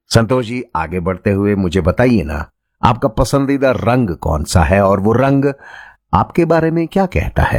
संतोष जी, आगे बढ़ते हुए मुझे बताइए ना, आपका पसंदीदा रंग कौन सा है और वो रंग आपके बारे में क्या कहता है?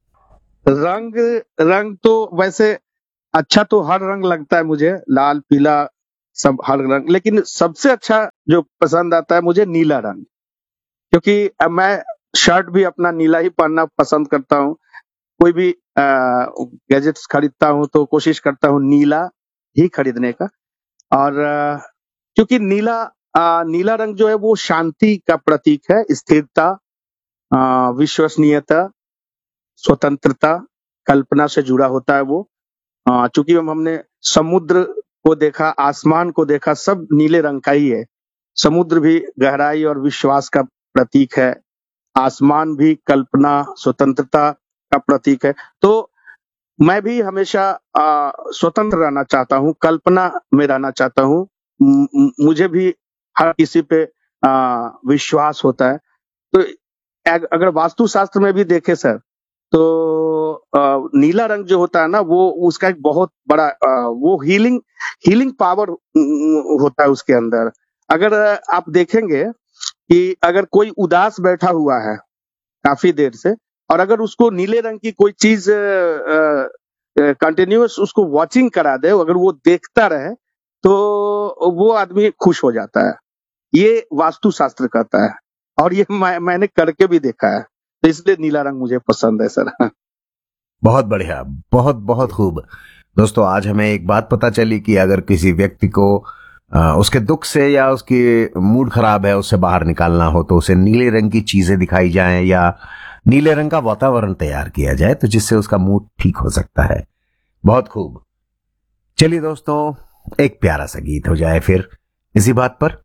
रंग रंग तो वैसे अच्छा तो हर रंग लगता है मुझे, लाल पीला सब हर रंग, लेकिन सबसे अच्छा जो पसंद आता है मुझे नीला रंग। क्योंकि मैं शर्ट भी अपना नीला ही पहनना पसंद करता हूँ। कोई भी गैजेट्स खरीदता हूँ तो कोशिश करता हूँ नीला ही खरीदने का। और क्योंकि नीला रंग जो है वो शांति का प्रतीक है, स्थिरता, विश्वसनीयता, स्वतंत्रता, कल्पना से जुड़ा होता है वो। चूंकि हमने समुद्र को देखा, आसमान को देखा, सब नीले रंग का ही है। समुद्र भी गहराई और विश्वास का प्रतीक है, आसमान भी कल्पना, स्वतंत्रता का प्रतीक है। तो मैं भी हमेशा स्वतंत्र रहना चाहता हूँ, कल्पना में रहना चाहता हूँ। मुझे भी हर किसी पे विश्वास होता है। तो अगर वास्तुशास्त्र में भी देखे सर, तो नीला रंग जो होता है ना, वो उसका एक बहुत बड़ा वो हीलिंग हीलिंग पावर होता है उसके अंदर। अगर आप देखेंगे कि अगर कोई उदास बैठा हुआ है काफी देर से, और अगर उसको नीले रंग की कोई चीज कंटिन्यूअस उसको वॉचिंग करा दे, अगर वो देखता रहे, तो वो आदमी खुश हो जाता है। ये वास्तुशास्त्र कहता है, और ये मैंने करके भी देखा है। तो इसलिए नीला रंग मुझे पसंद है सर। बहुत बढ़िया, बहुत बहुत खूब। दोस्तों, आज हमें एक बात पता चली कि अगर किसी व्यक्ति को उसके दुख से या उसकी मूड खराब है उससे बाहर निकालना हो तो उसे नीले रंग की चीजें दिखाई जाएं या नीले रंग का वातावरण तैयार किया जाए, तो जिससे उसका मूड ठीक हो सकता है। बहुत खूब। चलिए दोस्तों, एक प्यारा सा गीत हो जाए फिर इसी बात पर।